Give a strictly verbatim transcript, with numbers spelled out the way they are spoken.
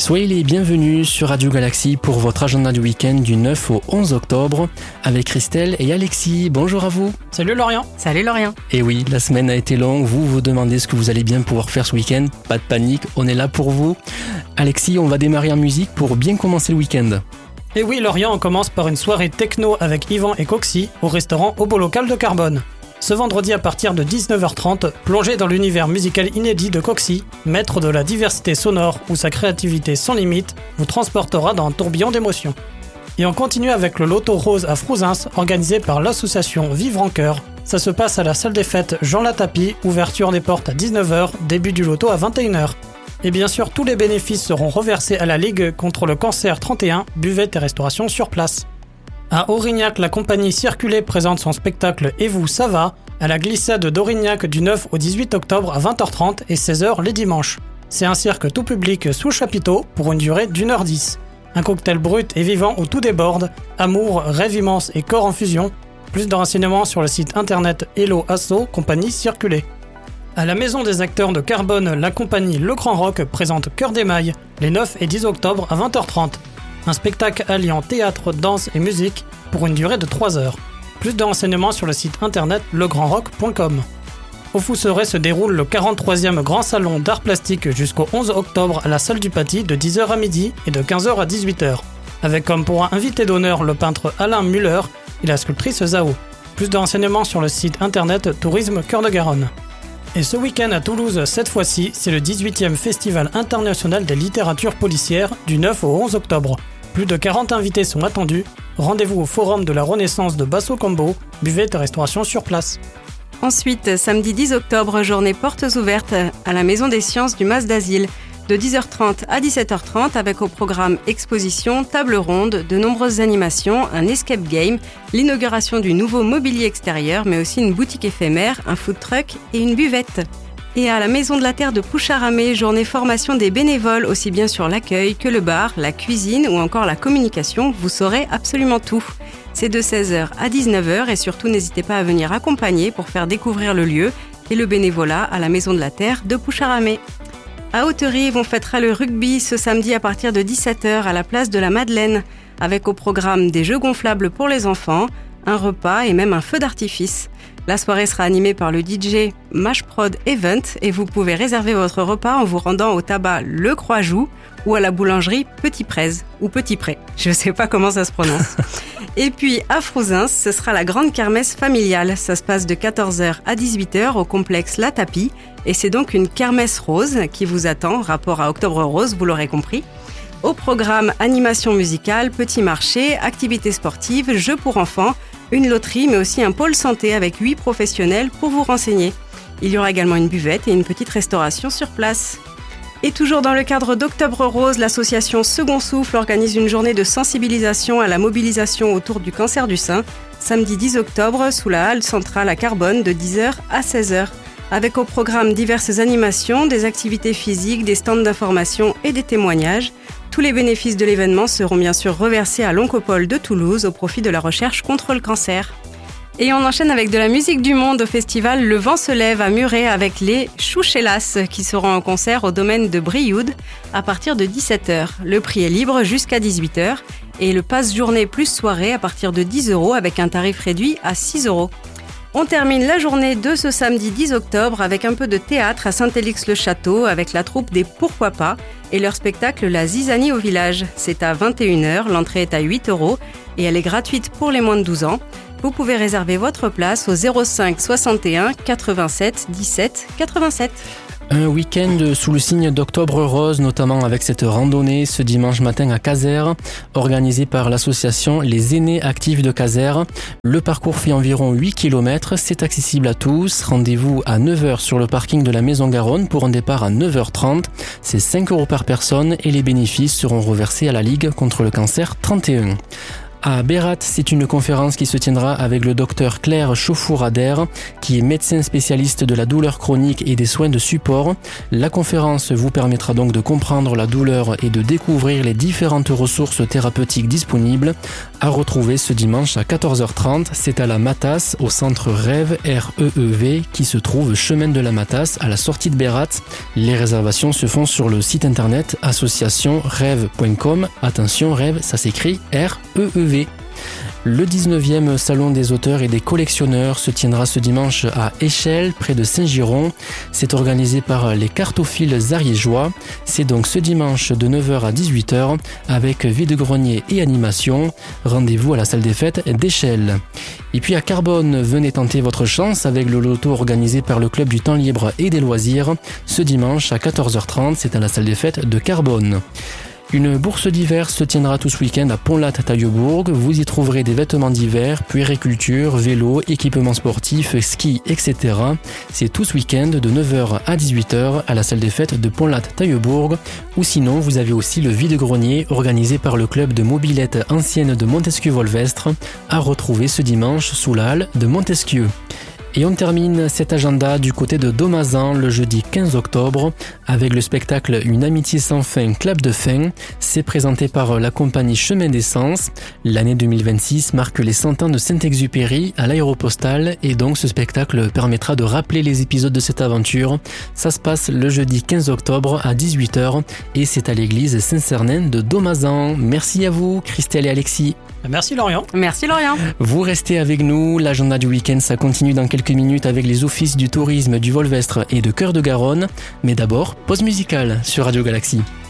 Soyez les bienvenus sur Radio Galaxie pour votre agenda du week-end du neuf au onze octobre avec Christelle et Alexis. Bonjour à vous. Salut Lorient. Salut Lorient. Et oui, la semaine a été longue, vous vous demandez ce que vous allez bien pouvoir faire ce week-end. Pas de panique, on est là pour vous. Alexis, on va démarrer en musique pour bien commencer le week-end. Et oui Lorient, on commence par une soirée techno avec Yvan et Coxy au restaurant Au Beau Local de Carbone. Ce vendredi à partir de dix-neuf heures trente, plongez dans l'univers musical inédit de Coxy, maître de la diversité sonore où sa créativité sans limite vous transportera dans un tourbillon d'émotions. Et on continue avec le Loto Rose à Frouzins, organisé par l'association Vivre en Cœur. Ça se passe à la salle des fêtes Jean Latapie, ouverture des portes à dix-neuf heures, début du loto à vingt et une heures. Et bien sûr, tous les bénéfices seront reversés à la Ligue contre le cancer trente et un, buvette et restauration sur place. À Aurignac, la compagnie Circuler présente son spectacle Et vous, ça va à la glissade d'Aurignac du neuf au dix-huit octobre à vingt heures trente et seize heures les dimanches. C'est un cirque tout public sous chapiteau pour une durée d'une heure dix. Un cocktail brut et vivant où tout déborde, amour, rêve immense et corps en fusion. Plus de renseignements sur le site internet Hello Asso, compagnie Circuler. À la Maison des acteurs de Carbone, la compagnie Le Grand Rock présente Cœur d'émail les neuf et dix octobre à vingt heures trente. Un spectacle alliant théâtre, danse et musique pour une durée de trois heures. Plus de renseignements sur le site internet le grand rock point com. Au Fousseret se déroule le quarante-troisième Grand Salon d'Art Plastique jusqu'au onze octobre à la salle du Paty de dix heures à midi et de quinze heures à dix-huit heures. Avec comme pour un invité d'honneur le peintre Alain Muller et la sculptrice Zao. Plus de renseignements sur le site internet Tourisme Cœur de Garonne. Et ce week-end à Toulouse, cette fois-ci, c'est le dix-huitième Festival international des littératures policières du neuf au onze octobre. Plus de quarante invités sont attendus. Rendez-vous au Forum de la Renaissance de Basso Combo, buvette et restauration sur place. Ensuite, samedi dix octobre, journée portes ouvertes à la Maison des Sciences du Mas d'Asile, de dix heures trente à dix-sept heures trente avec au programme exposition, table ronde, de nombreuses animations, un escape game, l'inauguration du nouveau mobilier extérieur, mais aussi une boutique éphémère, un food truck et une buvette. Et à la Maison de la Terre de Poucharamé, journée formation des bénévoles, aussi bien sur l'accueil que le bar, la cuisine ou encore la communication, vous saurez absolument tout. C'est de seize heures à dix-neuf heures et surtout n'hésitez pas à venir accompagner pour faire découvrir le lieu et le bénévolat à la Maison de la Terre de Poucharamé. À Haute-Rive, on fêtera le rugby ce samedi à partir de dix-sept heures à la place de la Madeleine, avec au programme des jeux gonflables pour les enfants, un repas et même un feu d'artifice. La soirée sera animée par le D J Mashprod Event et vous pouvez réserver votre repas en vous rendant au tabac Le Croix-Joux ou à la boulangerie Petit Prez ou Petit Pré. Je ne sais pas comment ça se prononce. Et puis à Frouzins, ce sera la grande kermesse familiale. Ça se passe de quatorze heures à dix-huit heures au complexe La Tapie et c'est donc une kermesse rose qui vous attend, rapport à Octobre Rose, vous l'aurez compris. Au programme animation musicale, petit marché, activités sportives, jeux pour enfants, une loterie mais aussi un pôle santé avec huit professionnels pour vous renseigner. Il y aura également une buvette et une petite restauration sur place. Et toujours dans le cadre d'Octobre Rose, l'association Second Souffle organise une journée de sensibilisation à la mobilisation autour du cancer du sein, samedi dix octobre sous la halle centrale à Carbone de dix heures à seize heures. Avec au programme diverses animations, des activités physiques, des stands d'information et des témoignages. Tous les bénéfices de l'événement seront bien sûr reversés à l'Oncopole de Toulouse au profit de la recherche contre le cancer. Et on enchaîne avec de la musique du monde au festival Le Vent se lève à Muret avec les Chouchélas qui seront en concert au domaine de Brioude à partir de dix-sept heures. Le prix est libre jusqu'à dix-huit heures et le pass journée plus soirée à partir de dix euros avec un tarif réduit à six euros. On termine la journée de ce samedi dix octobre avec un peu de théâtre à Saint-Élix-le-Château avec la troupe des Pourquoi pas et leur spectacle La Zizanie au village. C'est à vingt et une heures, l'entrée est à huit euros et elle est gratuite pour les moins de douze ans. Vous pouvez réserver votre place au zéro cinq soixante et un quatre-vingt-sept dix-sept quatre-vingt-sept. Un week-end sous le signe d'Octobre Rose, notamment avec cette randonnée ce dimanche matin à Casères, organisée par l'association Les Aînés Actifs de Casères. Le parcours fait environ huit kilomètres, c'est accessible à tous. Rendez-vous à neuf heures sur le parking de la Maison Garonne pour un départ à neuf heures trente. C'est cinq euros par personne et les bénéfices seront reversés à la Ligue contre le cancer trente et un. À Bérat, c'est une conférence qui se tiendra avec le docteur Claire Chauffour-Ader, qui est médecin spécialiste de la douleur chronique et des soins de support. La conférence vous permettra donc de comprendre la douleur et de découvrir les différentes ressources thérapeutiques disponibles. À retrouver ce dimanche à quatorze heures trente, c'est à la Matasse, au centre Rêve, R E E V, qui se trouve chemin de la Matasse, à la sortie de Bérat. Les réservations se font sur le site internet association rêve point com. Attention, Rêve, ça s'écrit R E E V. Le dix-neuvième Salon des auteurs et des collectionneurs se tiendra ce dimanche à Échelle, près de Saint-Giron. C'est organisé par les cartophiles ariégeois. C'est donc ce dimanche de neuf heures à dix-huit heures avec vide-grenier et animation. Rendez-vous à la salle des fêtes d'Échelle. Et puis à Carbone, venez tenter votre chance avec le loto organisé par le Club du Temps Libre et des Loisirs. Ce dimanche à quatorze heures trente, c'est à la salle des fêtes de Carbone. Une bourse d'hiver se tiendra tout ce week-end à Pont-Latte-Taillebourg. Vous y trouverez des vêtements d'hiver, puériculture, vélo, équipements sportifs, ski, et cetera. C'est tout ce week-end de neuf heures à dix-huit heures à la salle des fêtes de Pont-Latte-Taillebourg. Ou sinon, vous avez aussi le vide-grenier organisé par le club de mobilette ancienne de Montesquieu-Volvestre à retrouver ce dimanche sous la halle de Montesquieu. Et on termine cet agenda du côté de Domazan le jeudi quinze octobre avec le spectacle Une amitié sans fin, clap de fin. C'est présenté par la compagnie Chemin d'Essence. L'année deux mille vingt-six marque les cent ans de Saint-Exupéry à l'Aéropostale et donc ce spectacle permettra de rappeler les épisodes de cette aventure. Ça se passe le jeudi quinze octobre à dix-huit heures et c'est à l'église Saint-Cernin de Domazan. Merci à vous, Christelle et Alexis. Merci Lorient. Merci Lorient. Vous restez avec nous, l'agenda du week-end ça continue dans quelques minutes avec les offices du tourisme du Volvestre et de Cœur de Garonne. Mais d'abord, pause musicale sur Radio Galaxy.